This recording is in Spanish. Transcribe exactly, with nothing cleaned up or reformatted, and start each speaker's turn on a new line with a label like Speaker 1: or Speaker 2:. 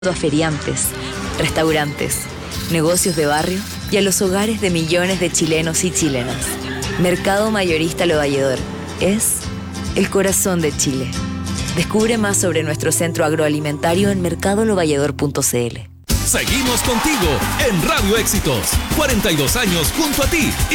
Speaker 1: A feriantes, restaurantes, negocios de barrio y a los hogares de millones de chilenos y chilenas. Mercado Mayorista Lo Valledor es el corazón de Chile. Descubre más sobre nuestro centro agroalimentario en mercado lo valledor punto c l.
Speaker 2: Seguimos contigo en Radio Éxitos. cuarenta y dos años junto a ti.